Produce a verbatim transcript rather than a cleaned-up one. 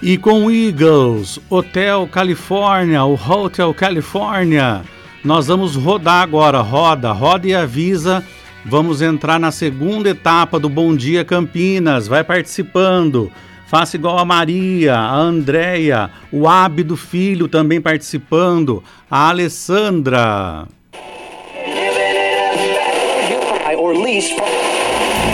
E com o Eagles, Hotel Califórnia, o Hotel California, nós vamos rodar agora, roda, roda e avisa, vamos entrar na segunda etapa do Bom Dia Campinas, vai participando, faça igual a Maria, a Andréia, o Ábido Filho também participando, a Alessandra. Or lease